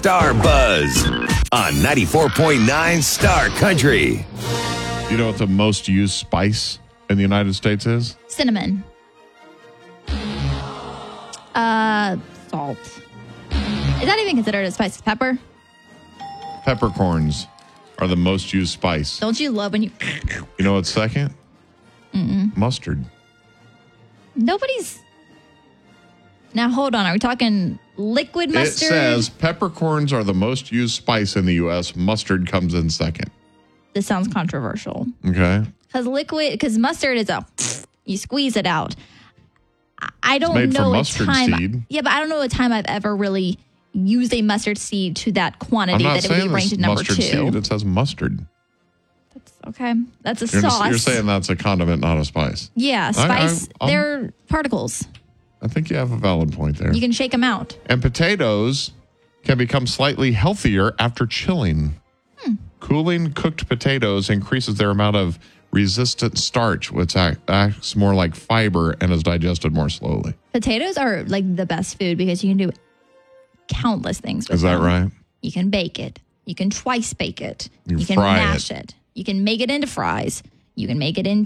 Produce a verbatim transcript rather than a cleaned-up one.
Star Buzz on ninety-four point nine Star Country. You know what the most used spice in the United States is? Cinnamon. Uh, salt. Is that even considered a spice? Pepper? Peppercorns are the most used spice. Don't you love when you... You know what's second? Mm-mm. Mustard. Nobody's... Now, hold on. Are we talking liquid mustard? It says peppercorns are the most used spice in the U S. Mustard comes in second. This sounds controversial. Okay. Because liquid... Because mustard is a... You squeeze it out. I don't made know from a mustard time... seed. Yeah, but I don't know a time I've ever really used a mustard seed to that quantity I'm not that it would saying be ranked this at number mustard two. seed. It says mustard. That's okay. That's a You're, sauce. you're saying that's a condiment, not a spice. Yeah, spice. I, I, they're particles. I think you have a valid point there. You can shake them out. And potatoes can become slightly healthier after chilling. Hmm. Cooling cooked potatoes increases their amount of resistant starch, which act, acts more like fiber and is digested more slowly. Potatoes are like the best food because you can do countless things with Is that them. right? You can bake it. You can twice bake it. You You can fry mash it. You can make it into fries. You can make it into